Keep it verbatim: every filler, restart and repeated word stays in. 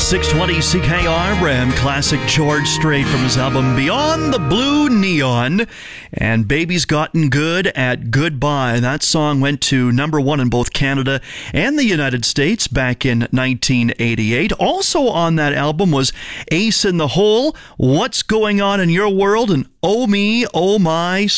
six twenty C K R, Bram classic George Strait from his album Beyond the Blue Neon, and Baby's Gotten Good at Goodbye. That song went to number one in both Canada and the United States back in nineteen eighty-eight. Also on that album was Ace in the Hole, What's Going On in Your World, and Oh Me, Oh My